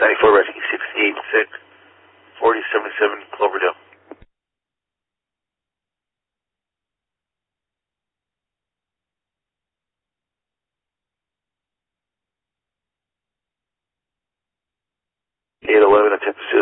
94 Rescue 686, 4077 Cloverdale. Eight 11 at 10 Pacific.